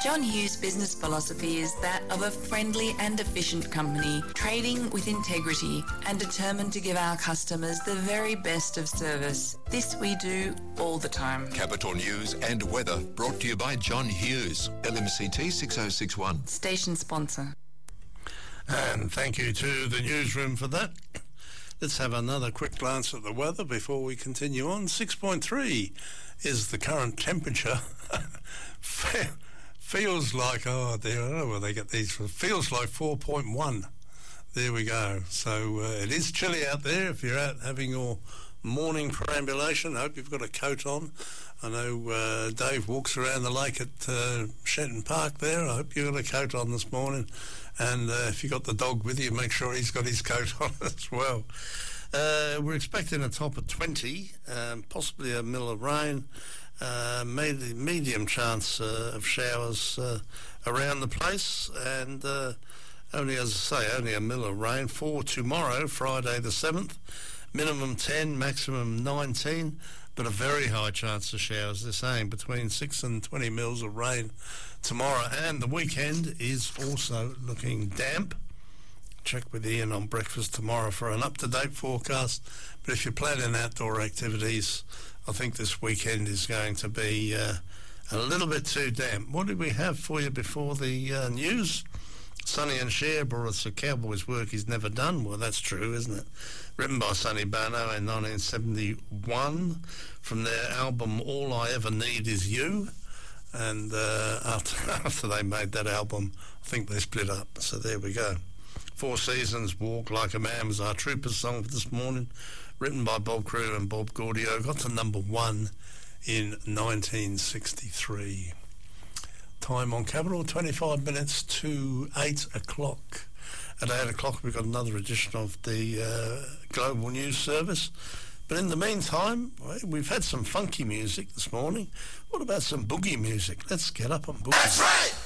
John Hughes' business philosophy is that of a friendly and efficient company, trading with integrity and determined to give our customers the very best of service. This we do all the time. Capital News and weather brought to you by John Hughes, LMCT 6061. Station sponsor. And thank you to the newsroom for that. Let's have another quick glance at the weather before we continue on. 6.3 is the current temperature. Feels like, I don't know where they get these from. Feels like 4.1. There we go. So it is chilly out there if you're out having your morning perambulation. I hope you've got a coat on. I know Dave walks around the lake at Shenton Park there. I hope you've got a coat on this morning. And if you've got the dog with you, make sure he's got his coat on as well. We're expecting a top of 20, possibly a mill of rain, medium chance of showers around the place, and only, as I say, only a mill of rain. For tomorrow, Friday the 7th, minimum 10, maximum 19, but a very high chance of showers. They're saying between 6 and 20 mils of rain tomorrow, and the weekend is also looking damp. Check with Ian on breakfast tomorrow for an up-to-date forecast, but if you're planning outdoor activities, I think this weekend is going to be a little bit too damp. What did we have for you before the news? Sonny and Cher brought us a Cowboys Work He's Never Done. Well, that's true, isn't it? Written by Sonny Bono in 1971 from their album All I Ever Need Is You. And after they made that album, I think they split up. So there we go. Four Seasons, Walk Like a Man was our Troopers song for this morning, written by Bob Crew and Bob Gaudio. Got to number 1 in 1963. Time on Capital, 25 minutes to 8 o'clock. At 8 o'clock, we've got another edition of the Global News Service. But in the meantime, we've had some funky music this morning. What about some boogie music? Let's get up on boogie. That's right!